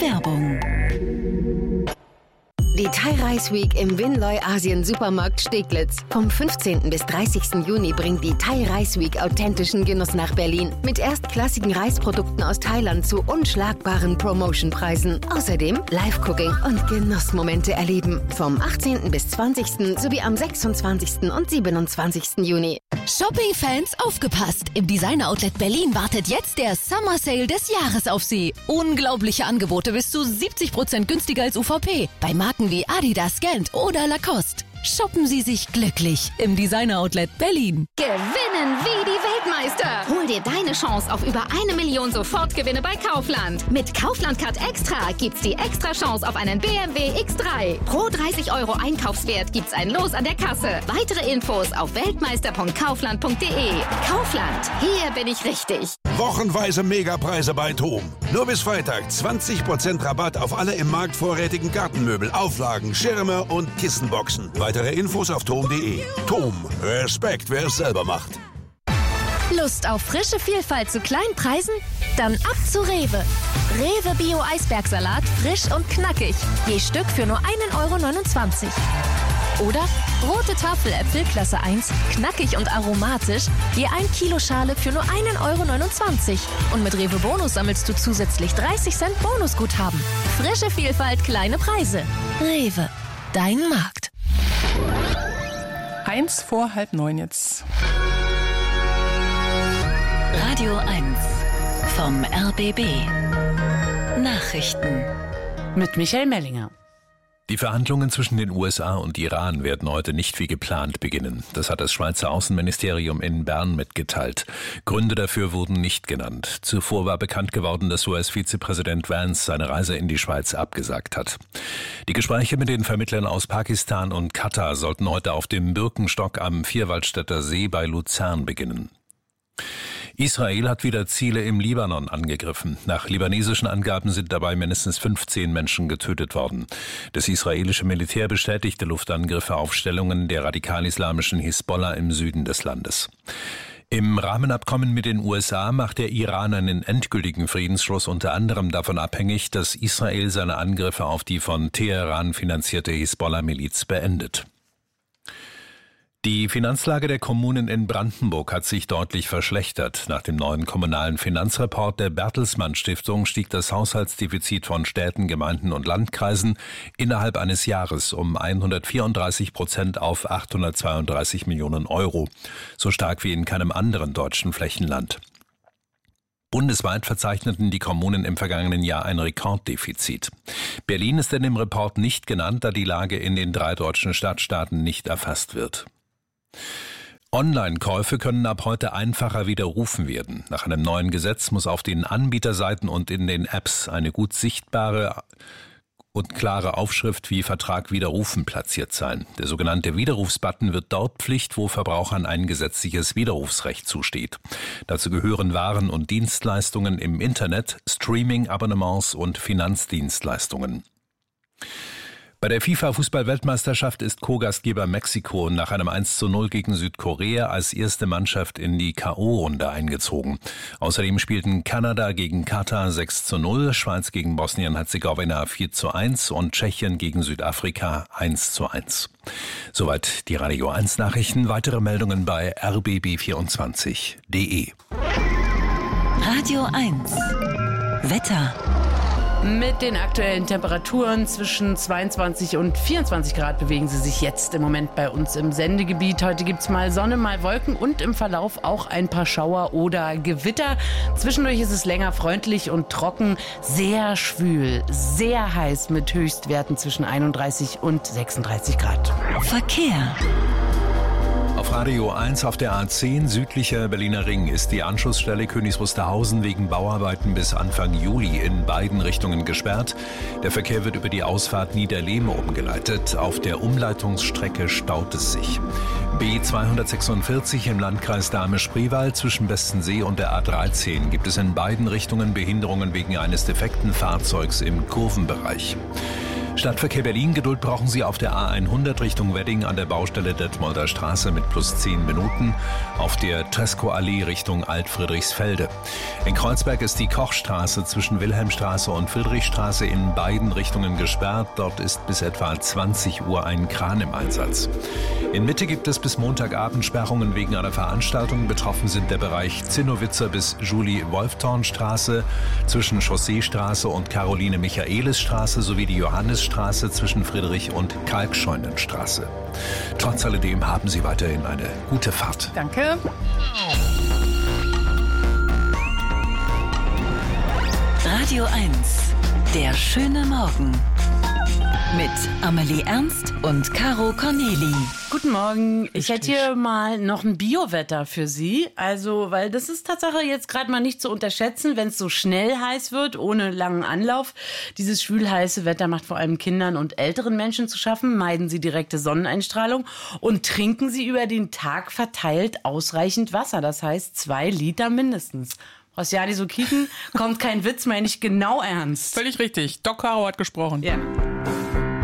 Werbung. Die Thai Rice Week im Winloy Asien Supermarkt Steglitz. Vom 15. bis 30. Juni bringt die Thai Rice Week authentischen Genuss nach Berlin. Mit erstklassigen Reisprodukten aus Thailand zu unschlagbaren Promotionpreisen. Außerdem Live-Cooking und Genussmomente erleben. Vom 18. bis 20. sowie am 26. und 27. Juni. Shopping-Fans, aufgepasst! Im Designer-Outlet Berlin wartet jetzt der Summer Sale des Jahres auf Sie. Unglaubliche Angebote bis zu 70% günstiger als UVP. Bei Marken wie Adidas, Gant oder Lacoste. Shoppen Sie sich glücklich im Designer-Outlet Berlin. Gewinnen wie die Weltmeister. Hol dir deine Chance auf über 1 Million Sofortgewinne bei Kaufland. Mit Kaufland Card Extra gibt's die extra Chance auf einen BMW X3. Pro 30 € Einkaufswert gibt's ein Los an der Kasse. Weitere Infos auf weltmeister.kaufland.de. Kaufland, hier bin ich richtig. Wochenweise Megapreise bei TOM. Nur bis Freitag 20% Rabatt auf alle im Markt vorrätigen Gartenmöbel, Auflagen, Schirme und Kissenboxen. Weitere Infos auf tom.de. TOM. Respekt, wer es selber macht. Lust auf frische Vielfalt zu kleinen Preisen? Dann ab zu Rewe. Rewe Bio Eisbergsalat, frisch und knackig. Je Stück für nur 1,29 €. Oder rote Tafeläpfel Klasse 1, knackig und aromatisch, je 1 Kilo Schale für nur 1,29 €. Und mit Rewe Bonus sammelst du zusätzlich 30 Cent Bonusguthaben. Frische Vielfalt, kleine Preise. Rewe, dein Markt. 8:45 jetzt. Radio 1 vom RBB. Nachrichten. Mit Michael Mellinger. Die Verhandlungen zwischen den USA und Iran werden heute nicht wie geplant beginnen. Das hat das Schweizer Außenministerium in Bern mitgeteilt. Gründe dafür wurden nicht genannt. Zuvor war bekannt geworden, dass US-Vizepräsident Vance seine Reise in die Schweiz abgesagt hat. Die Gespräche mit den Vermittlern aus Pakistan und Katar sollten heute auf dem Birkenstock am Vierwaldstätter See bei Luzern beginnen. Israel hat wieder Ziele im Libanon angegriffen. Nach libanesischen Angaben sind dabei mindestens 15 Menschen getötet worden. Das israelische Militär bestätigte Luftangriffe auf Stellungen der radikal-islamischen Hisbollah im Süden des Landes. Im Rahmenabkommen mit den USA macht der Iran einen endgültigen Friedensschluss unter anderem davon abhängig, dass Israel seine Angriffe auf die von Teheran finanzierte Hisbollah-Miliz beendet. Die Finanzlage der Kommunen in Brandenburg hat sich deutlich verschlechtert. Nach dem neuen kommunalen Finanzreport der Bertelsmann Stiftung stieg das Haushaltsdefizit von Städten, Gemeinden und Landkreisen innerhalb eines Jahres um 134% auf 832 Millionen €. So stark wie in keinem anderen deutschen Flächenland. Bundesweit verzeichneten die Kommunen im vergangenen Jahr ein Rekorddefizit. Berlin ist in dem Report nicht genannt, da die Lage in den 3 deutschen Stadtstaaten nicht erfasst wird. Online-Käufe können ab heute einfacher widerrufen werden. Nach einem neuen Gesetz muss auf den Anbieterseiten und in den Apps eine gut sichtbare und klare Aufschrift wie Vertrag widerrufen platziert sein. Der sogenannte Widerrufsbutton wird dort Pflicht, wo Verbrauchern ein gesetzliches Widerrufsrecht zusteht. Dazu gehören Waren und Dienstleistungen im Internet, Streaming-Abonnements und Finanzdienstleistungen. Bei der FIFA-Fußball-Weltmeisterschaft ist Co-Gastgeber Mexiko nach einem 1:0 gegen Südkorea als erste Mannschaft in die K.O.-Runde eingezogen. Außerdem spielten Kanada gegen Katar 6:0, Schweiz gegen Bosnien-Herzegowina 4:1 und Tschechien gegen Südafrika 1:1. Soweit die Radio 1 Nachrichten. Weitere Meldungen bei rbb24.de. Radio 1 Wetter. Mit den aktuellen Temperaturen zwischen 22 und 24 Grad bewegen sie sich jetzt im Moment bei uns im Sendegebiet. Heute gibt's mal Sonne, mal Wolken und im Verlauf auch ein paar Schauer oder Gewitter. Zwischendurch ist es länger freundlich und trocken, sehr schwül, sehr heiß mit Höchstwerten zwischen 31 und 36 Grad. Verkehr. Auf Radio 1 auf der A10 südlicher Berliner Ring ist die Anschlussstelle Königs Wusterhausen wegen Bauarbeiten bis Anfang Juli in beiden Richtungen gesperrt. Der Verkehr wird über die Ausfahrt Niederlehme umgeleitet. Auf der Umleitungsstrecke staut es sich. B246 im Landkreis Dahme-Spreewald zwischen Bestensee und der A13 gibt es in beiden Richtungen Behinderungen wegen eines defekten Fahrzeugs im Kurvenbereich. Stadtverkehr Berlin, Geduld brauchen Sie auf der A100 Richtung Wedding an der Baustelle Detmolder Straße mit plus 10 Minuten. Auf der Tresco-Allee Richtung Alt-Friedrichsfelde. In Kreuzberg ist die Kochstraße zwischen Wilhelmstraße und Friedrichstraße in beiden Richtungen gesperrt. Dort ist bis etwa 20 Uhr ein Kran im Einsatz. In Mitte gibt es bis Montagabend Sperrungen wegen einer Veranstaltung. Betroffen sind der Bereich Zinnowitzer bis Julie-Wolfthorn-Straße, zwischen Chausseestraße und Caroline-Michaelis-Straße sowie die Johannisstraße zwischen Friedrich- und Kalkscheunenstraße. Trotz alledem haben Sie weiterhin eine gute Fahrt. Danke. Radio 1, der schöne Morgen. Mit Amelie Ernst und Caro Corneli. Guten Morgen. Ich hätte hier mal noch ein Biowetter für Sie. Also, weil das ist Tatsache jetzt gerade mal nicht zu unterschätzen, wenn es so schnell heiß wird, ohne langen Anlauf. Dieses schwül-heiße Wetter macht vor allem Kindern und älteren Menschen zu schaffen. Meiden Sie direkte Sonneneinstrahlung und trinken Sie über den Tag verteilt ausreichend Wasser. Das heißt 2 Liter mindestens. Rosjadi, so kicken, kommt kein Witz, meine ich genau ernst. Völlig richtig. Doc Caro hat gesprochen. Ja.